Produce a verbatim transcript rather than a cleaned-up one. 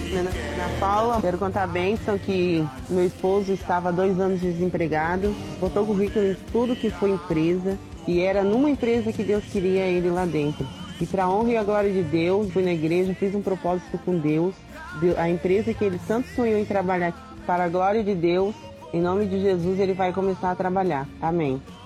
Na Paula, quero contar a bênção que meu esposo estava há dois anos desempregado, botou currículo em tudo que foi empresa e era numa empresa que Deus queria ele lá dentro. E para a honra e a glória de Deus, fui na igreja, fiz um propósito com Deus, a empresa que ele tanto sonhou em trabalhar para a glória de Deus, em nome de Jesus ele vai começar a trabalhar. Amém.